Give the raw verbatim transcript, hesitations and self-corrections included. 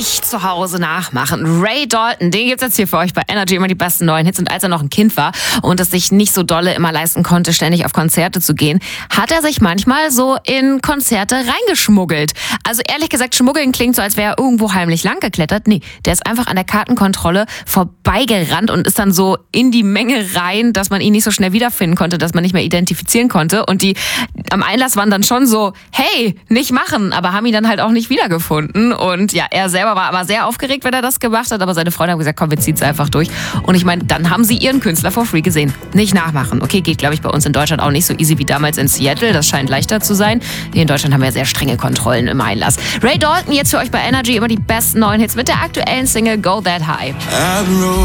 nicht zu Hause nachmachen. Ray Dalton, den gibt's jetzt hier für euch bei Energy, immer die besten neuen Hits. Und als er noch ein Kind war und es sich nicht so dolle immer leisten konnte, ständig auf Konzerte zu gehen, hat er sich manchmal so in Konzerte reingeschmuggelt. Also ehrlich gesagt, schmuggeln klingt so, als wäre er irgendwo heimlich lang geklettert. Nee, der ist einfach an der Kartenkontrolle vorbeigerannt und ist dann so in die Menge rein, dass man ihn nicht so schnell wiederfinden konnte, dass man nicht mehr identifizieren konnte. Und die am Einlass waren dann schon so, hey, nicht machen, aber haben ihn dann halt auch nicht wiedergefunden. Und ja, er selber war aber sehr aufgeregt, wenn er das gemacht hat, aber seine Freunde haben gesagt, komm, wir ziehen's einfach durch. Und ich meine, dann haben sie ihren Künstler for free gesehen. Nicht nachmachen. Okay, geht, glaube ich, bei uns in Deutschland auch nicht so easy wie damals in Seattle. Das scheint leichter zu sein. Hier in Deutschland haben wir sehr strenge Kontrollen im Einlass. Ray Dalton jetzt für euch bei Energy, immer die besten neuen Hits mit der aktuellen Single Go That High.